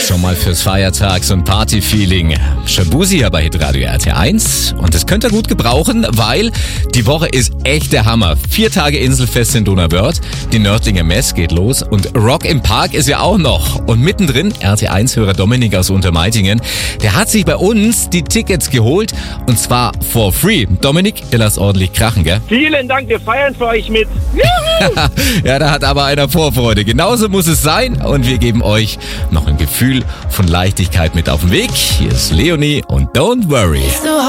Schon mal fürs Feiertags- und Party-Feeling. Shabuzi hier bei Hitradio RT1. Und das könnt ihr gut gebrauchen, weil die Woche ist echt der Hammer. 4 Tage Inselfest in Donauwörth, die Nördlinger Mess geht los und Rock im Park ist ja auch noch. Und mittendrin RT1-Hörer Dominik aus Untermeitingen, der hat sich bei uns die Tickets geholt und zwar for free. Dominik, ihr lasst ordentlich krachen, gell? Vielen Dank, wir feiern für euch mit. Ja, da hat aber einer Vorfreude. Genauso muss es sein und wir geben euch noch ein Gefühl von Leichtigkeit mit auf den Weg. Hier ist Leonie und Don't Worry.